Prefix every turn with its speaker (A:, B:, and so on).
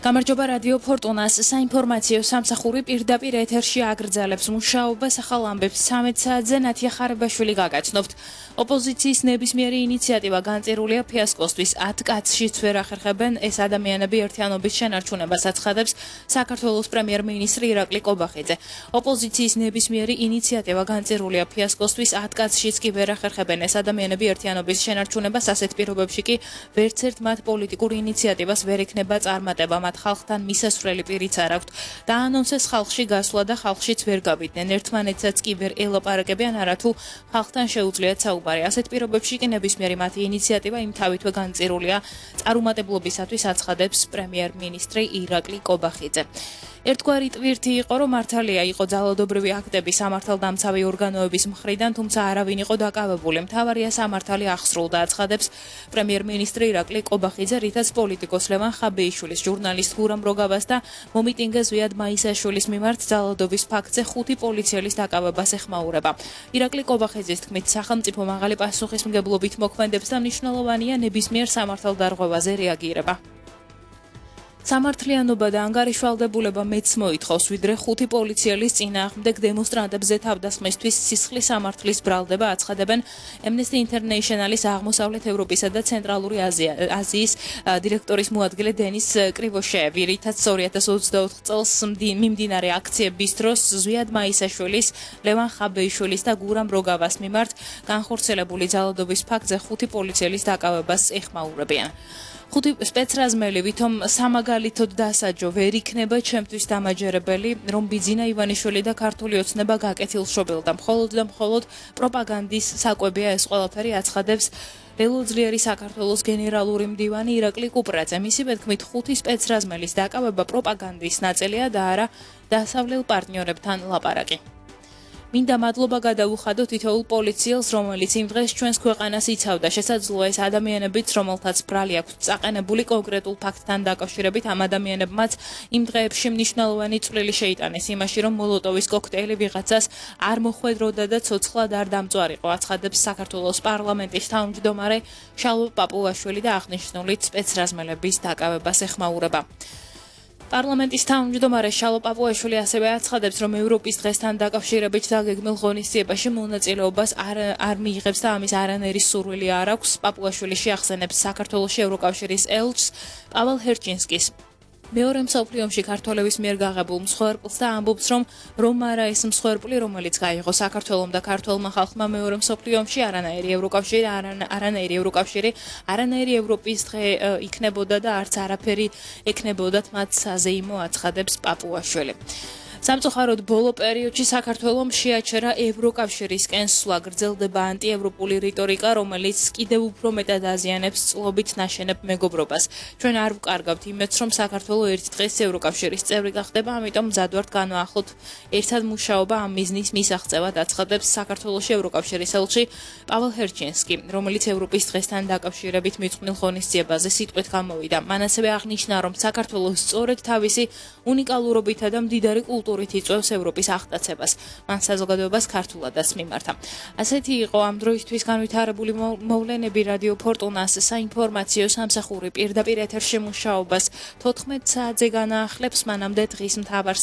A: გამარჯობა რადიო ფორტუნას საინფორმაციო სამსახური პირდაპირ ეთერში აგრძელებს მუშაობას ახალ ამბებს 13 საათზე ნათია ხარებაშვილი გაგაცნობთ. ოპოზიციის ნებისმიერი ინიციატივა განწირულია ფიასკოსთვის 10 კაცშიც ვერ ახერხებენ ეს ადამიანები ერთიანობის შენარჩუნებას აცხადებს საქართველოს პრემიერ-მინისტრი ირაკლი კობახიძე. ოპოზიციის ნებისმიერი ინიციატივა განწირულია ფიასკოსთვის 10 კაცშიც კი ვერ ახერხებენ ეს ადამიანები ერთიანობის შენარჩუნებას ასეთ პირობებში კი ვერც ერთ მათ პოლიტიკურ ინიციატივას ვერ ექნება წარმატება. ხალხთან მისასვლელი პირიც არ აქვთ. დაანონსეს ხალხში გასვლა და ხალხშიც ვერ გავიდნენ. ერთმანეთსაც კი ვერ ელაპარაკებიან არათუ ხალხთან შეუძლიათ საუბარი. ასეთ პირობებში კი ნებისმიერი მათი ინიციატივა იმ თავითვე განწირულია წარუმატებლობისათვის აცხადებს პრემიერ-მინისტრი ირაკლი კობახიძე. ერთგვარი ტვირთი იყო, რომ მართალია იყო ძალადობრივი აქტები სამართალდამცავი ორგანოების მხრიდან, თუმცა არავინ იყო დაკავებული. მთავარია სამართალი აღსრულდა, აცხადებს პრემიერ-მინისტრი ირაკლი კობახიძე, რითაც პოლიტიკოს ლევან ხაბეიშვილის, ჟურნალისტ გურამ როგავას და მომიტინგე ზვიად მაისაშვილის მიმართ ძალადობის ფაქტზე 5 პოლიციელის დაკავებას ეხმაურება. ირაკლი კობახიძის თქმით, სახელმწიფო მაღალი პასუხისმგებლობით მოქმედებს და მნიშვნელოვანია ნებისმიერ სამართალდარღვევაზე რეაგირება. სამართლიანობა და ანგარიშვალდებულება მეც მოითხოვს, ვიდრე 5 პოლიციელის წინააღმდეგ დემონსტრანტებზე თავდასხმისთვის სისხლის სამართლის ბრალდება აცხადებენ Amnesty International-ის აღმოსავლეთ ევროპისა და ცენტრალური აზიის დირექტორის მოადგილე დენის კრივოშეევი, რითაც 2024 წელს მიმდინარე აქციების დროს ზვიად მაისაშვილის, ლევან ხაბეიშვილის და გურამ როგავას მიმართ განხორციელებული ძალადობის ფაქტზე 5 პოლიციელის დაკავებას ეხმაურებიან. 5 სპეცრაზმელი ვითომ სამაგალითოდ დასაჯო ვერ იქნება ჩემთვის დამაჯერებელი, რომ ბიძინა ივანიშვილი და ქართული ოცნება გაკეთილშობილდა. მხოლოდ და მხოლოდ პროპაგანდის საკვებია ეს ყველაფერი, აცხადებს ველოძლიერი საქართველოს გენერალური მდივანი ირაკლი კუპრაძე. მისივე თქმით, 5 სპეცრაზმელის დაკავება პროპაგანდის ნაწილია და არა დასავლელ პარტნიორებთან ლაპარაკი. მინდა მადლობა გადაუხადოთ თითოეულ პოლიციელს, რომელიც იმ დღეს ჩვენს ქვეყანას იცავდა. შესაძლოა ეს ადამიანებიც, რომელთაც ბრალი აქვთ წაყენებული კონკრეტულ ფაქტთან დაკავშირებით, ამ ადამიანებმაც იმ დღეებში მნიშვნელოვანი წვლილი შეიტანეს იმაში, რომ მოლოტოვის კოქტეილი ვიღაცას არ მოხვედროდა და ცოცხლად არ დამწვარიყო, აცხადებს საქართველოს პარლამენტის თავმჯდომარე შალვა პაპუაშვილი და აღნიშნული სპეცრაზმელების დაკავებას ეხმაურება. პარლამენტის თავმჯდომარე შალვა პაპუაშვილი ასევე აცხადებს, რომ ევროპის დღესთან დაკავშირებით დაგეგმილ ღონისძიებაში მონაწილეობას არ მიიღებს და ამის არანაირი სურვილი არ აქვს. პაპუაშვილი შეახსენებს საქართველოში ევროკავშირის ელჩს პავალ ჰერჩინსკის მეორე მსოფლიო ომში ქართველების მიერ გაღებულ მსხვერპლს და ამბობს, რომ არა ეს მსხვერპლი, რომელიც გაიღო საქართველომ და ქართველმა ხალხმა მეორე მსოფლიო ომში არანაირი ევროკავშირი, არანაირი ევროპის დღე იქნებოდა და არც არაფერი ექნებოდათ მათ საზეიმო, აცხადებს პაპუაშვილი. სამწუხაროდ ბოლო პერიოდში საქართველომ შეაჩერა ევროკავშირისკენ სვლა, გრძელდება ანტიევროპული რიტორიკა, რომელიც კიდევ უფრო მეტად აზიანებს წლობით ნაშენებ მეგობრობას. ჩვენ არ ვკარგავთ იმედს, რომ საქართველო ერთ დღეს ევროკავშირის წევრი გახდება, ამიტომ მზად ვართ განვაახლოთ ერთად მუშაობა ამ მიზნის მისაღწევად, აცხადებს საქართველოში ევროკავშირის ელჩი პავალ ჰერჩინსკი, რომელიც ევროპის დღესთან დაკავშირებით მიწყვნილ ღონისძიებაზე სიტყვით გამოვიდა. მან ასევე აღნიშნა, რომ საქართველო სწორედ თავისი უნიკალურობითა და მდიდარი კულტურით იწვევს ევროპის აღტაცებას. მან საზოგადოებას ქართულადაც მიმართა. ასეთი იყო ამ დროისთვის განვითარებული მოვლენები რადიო ფორტუნას საინფორმაციო სამსახური პირდაპირ ეთერში მუშაობას 14 საათზე განაახლებს, მანამდე დღის მთავარ